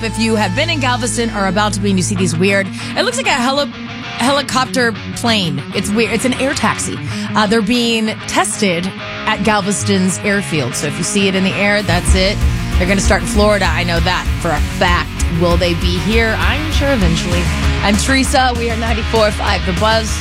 If you have been in Galveston or about to be and you see these weird, it looks like a helicopter plane. It's weird. It's an air taxi. They're being tested at Galveston's airfield. So if you see it in the air, that's it. They're going to start in Florida. I know that for a fact. Will they be here? I'm sure eventually. I'm Teresa. We are 94.5 The Buzz.